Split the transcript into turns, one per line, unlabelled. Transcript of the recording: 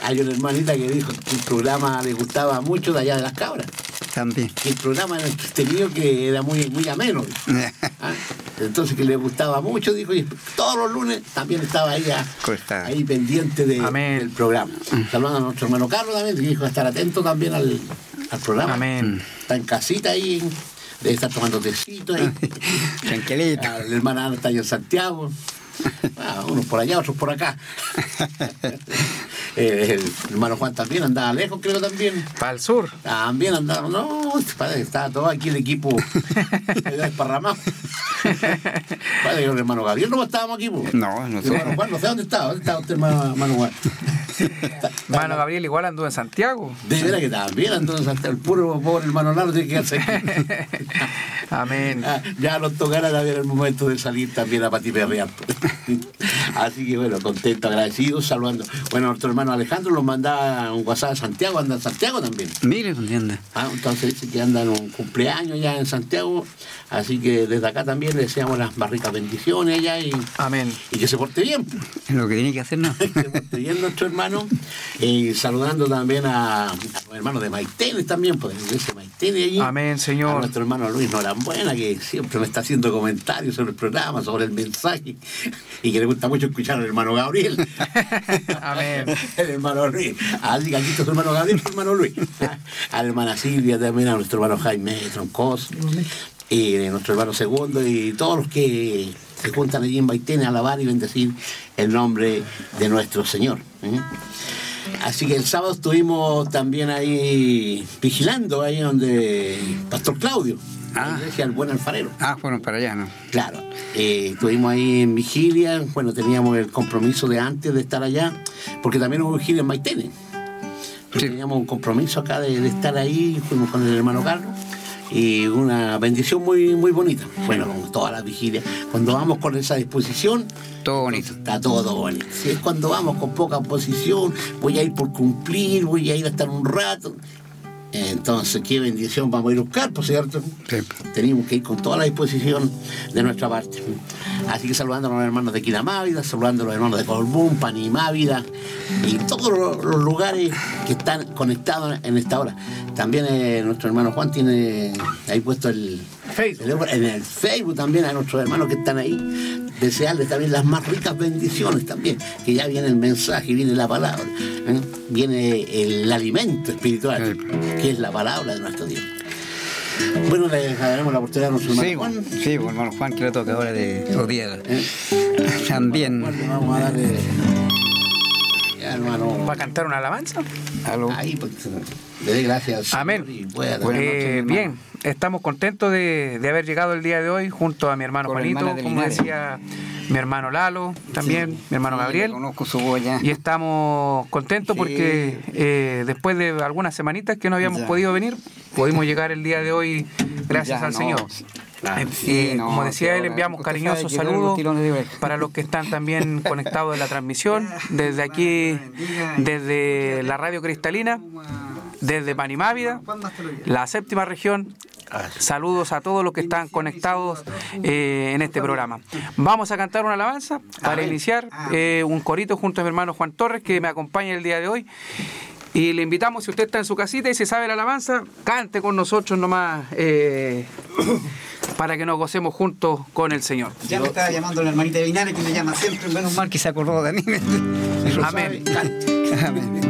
hay una hermanita que dijo que el programa le gustaba mucho de allá de las cabras.
También.
Que el programa era entretenido, que era muy, muy ameno. ¿Ah? Entonces que le gustaba mucho, dijo, y todos los lunes también estaba ahí pendiente del programa. Saludando a nuestro hermano Carlos también, que dijo estar atento también al programa.
Amén.
Está en casita ahí, debe estar tomando tecito ahí.
Tranquilito.
La hermana Ana está ahí en Santiago. Unos por allá, otros por acá. El hermano Juan también andaba lejos, creo también.
Para el sur.
También andaba, no, estaba todo aquí el equipo desparramado. Padre, el hermano Gabriel no estábamos aquí, pues.
No sé.
Hermano Juan, no sé dónde estaba usted, hermano Juan.
Hermano Gabriel igual anduvo en Santiago.
De veras que también anduvo en Santiago. El puro pobre hermano Lalo tiene que quedarse aquí.
Amén.
Ya nos tocará también el momento de salir también a patiperrear. Así que bueno, contento, agradecido, saludando. Bueno, nuestro hermano Alejandro nos manda un WhatsApp a Santiago, anda en Santiago también.
Mire, entiende.
Entonces dice que anda en un cumpleaños ya en Santiago, así que desde acá también le deseamos las más ricas bendiciones allá
amén.
Y que se porte bien.
Es lo que tiene que hacer, ¿no?
Que se porte bien nuestro hermano. Saludando también a los hermanos de Maitenes también, pues ese Maitenes allí.
Amén, Señor.
A nuestro hermano Luis Norambuena, que siempre me está haciendo comentarios sobre el programa, sobre el mensaje, y que le gusta mucho escuchar al hermano Gabriel.
Amén.
El hermano Luis. Así que aquí está su hermano Gabriel, su hermano Luis. A la hermana Silvia también, a nuestro hermano Jaime Troncos, y nuestro hermano Segundo, y todos los que se juntan allí en Maitenes a alabar y bendecir el nombre de nuestro Señor. Así que el sábado estuvimos también ahí vigilando, ahí donde Pastor Claudio, la iglesia del Buen Alfarero.
Fueron para allá, ¿no?
Claro, estuvimos ahí en vigilia, bueno, teníamos el compromiso de antes de estar allá, porque también hubo vigilia en Maitenes. Sí. Teníamos un compromiso acá de estar ahí, fuimos con el hermano Carlos, y una bendición muy, muy bonita. Bueno, con todas las vigilias, cuando vamos con esa disposición,
todo bonito.
Está todo bonito. Si es cuando vamos con poca posición, voy a ir por cumplir, voy a ir a estar un rato. Entonces, qué bendición vamos a ir a buscar, por cierto.
Sí.
Tenemos que ir con toda la disposición de nuestra parte. Así que saludando a los hermanos de Quinamávida, saludando a los hermanos de Colbún, Panimávida y todos los lugares que están conectados en esta hora. También nuestro hermano Juan tiene ahí puesto en el Facebook también a nuestros hermanos que están ahí. Desearles también las más ricas bendiciones también, que ya viene el mensaje, viene la palabra, viene el alimento espiritual, que es la palabra de nuestro Dios. Bueno, le daremos la oportunidad a nuestro hermano Juan.
Sí, hermano Juan, que le toca ahora de los días. También.
Vamos a darle... Ya, hermano.
¿Va a cantar una alabanza?
Ahí, pues, le dé gracias.
Amén. Bien, estamos contentos de haber llegado el día de hoy junto a mi hermano Juanito, como decía mi hermano Lalo, también mi hermano Gabriel.
Conozco su voz ya.
Y estamos contentos porque después de algunas semanitas que no habíamos podido venir, pudimos llegar el día de hoy gracias al Señor. Como decía él, enviamos cariñosos saludos para los que están también conectados en la transmisión, desde aquí, desde la Radio Cristalina, desde Panimávida, la séptima región. Saludos a todos los que están conectados en este programa. Vamos a cantar una alabanza para iniciar, un corito junto a mi hermano Juan Torres, que me acompaña el día de hoy. Y le invitamos, si usted está en su casita y se sabe la alabanza, cante con nosotros nomás, para que nos gocemos juntos con el Señor.
Ya me estaba llamando la hermanita de Linares, que me llama siempre, menos mal que se acordó de mí.
Amén.
Amén.